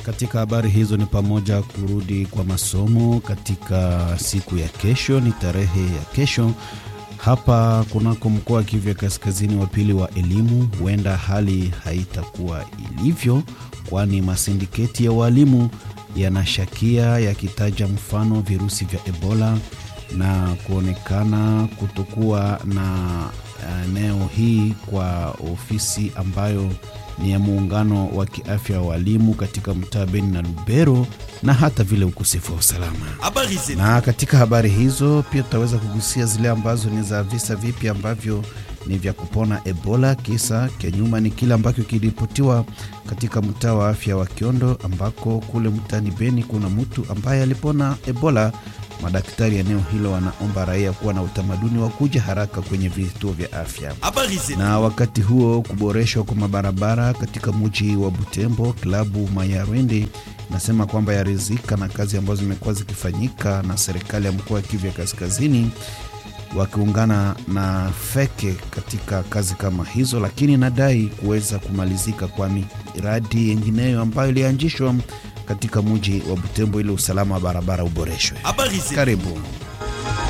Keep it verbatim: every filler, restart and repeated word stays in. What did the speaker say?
Katika habari hizo ni pamoja kurudi kwa masomo katika siku ya kesho, ni tarehe ya kesho. Hapa kunako mkoa wa Kivu Kaskazini wa pili wa elimu, huenda hali haitakuwa ilivyo, kwani masindiketi ya walimu yanashakia yakitaja mfano virusi vya Ebola na kuonekana kutokuwa na eneo hii kwa ofisi ambayo ni ya muungano wa kiafya wa walimu katika mtaa Beni na Lubero, na hata vile ukosefu wa usalama. Na katika habari hizo pia tutaweza kugusia zile ambazo ni za visa vipi ambavyo ni vya kupona Ebola. Kisa kia nyuma ni kile ambacho kilipotiwa katika mtaa wa afya wa Kiondo, ambako kule mtaani Beni kuna mtu ambaye alipona Ebola. Madaktari eneo hilo wanaomba raia kuwa na utamaduni wa kuja haraka kwenye vituo vya afya. Na wakati huo kuboreshwa kwa mabarabara katika mji wa Butembo, klabu Mayarwende nasema kwamba yarizika na kazi ambazo zimekuwa zikifanyika na serikali ya mkoa wa Kivu Kaskazini wakiungana na feke katika kazi kama hizo, lakini nadai kuweza kumalizika kwa miradi yengineyo ambayo ilianzishwa katika mji wa Butembo ili usalama wa barabara uboreshwe. Karibu.